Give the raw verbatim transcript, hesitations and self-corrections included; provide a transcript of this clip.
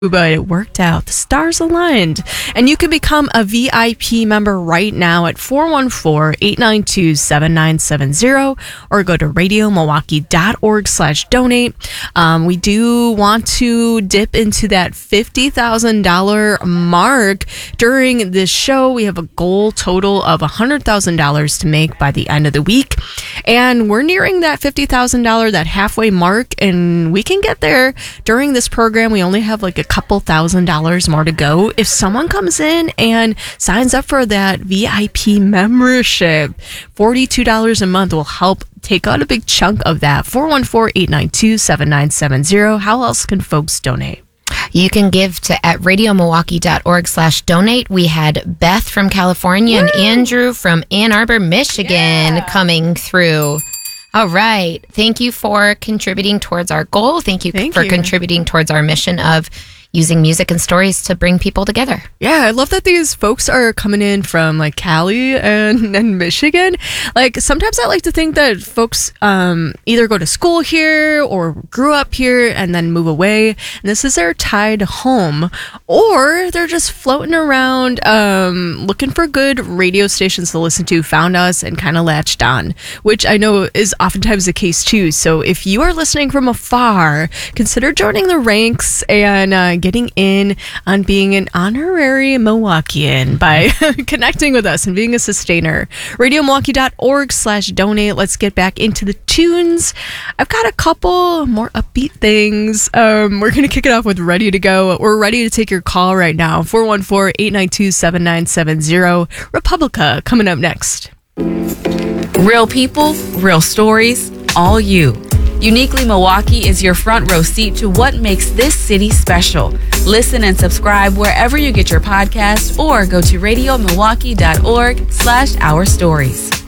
But it worked out. The stars aligned. And you can become a V I P member right now at four one four, eight nine two, seven nine seven zero or go to radiomilwaukee.org slash donate. Um, we do want to dip into that fifty thousand dollars mark during this show. We have a goal total of one hundred thousand dollars to make by the end of the week. And we're nearing that fifty thousand dollars, that halfway mark, and we can get there during this program. We only have like a couple thousand dollars more to go. If someone comes in and signs up for that V I P membership, forty-two dollars a month will help take out a big chunk of that. four one four, eight nine two, seven nine seven zero. How else can folks donate? You can give to at radiomilwaukee.org slash donate. We had Beth from California Woo! and Andrew from Ann Arbor, Michigan yeah. coming through. All right. Thank you for contributing towards our goal. Thank you Thank for you. contributing towards our mission of using music and stories to bring people together. Yeah, I love that these folks are coming in from like Cali and, and Michigan. Like sometimes I like to think that folks um, either go to school here or grew up here and then move away. And this is their tie to home, or they're just floating around um, looking for good radio stations to listen to, found us and kind of latched on, which I know is oftentimes the case too. So if you are listening from afar, consider joining the ranks and uh, getting in on being an honorary Milwaukeean by connecting with us and being a sustainer. radiomilwaukee.org slash donate. Let's get back into the tunes. I've got a couple more upbeat things. Um, we're going to kick it off with Ready to Go. We're ready to take your call right now. four one four, eight nine two, seven nine seven zero. Republica coming up next. Real people, real stories, all you. Uniquely Milwaukee is your front row seat to what makes this city special. Listen and subscribe wherever you get your podcasts or go to radiomilwaukee.org slash our stories.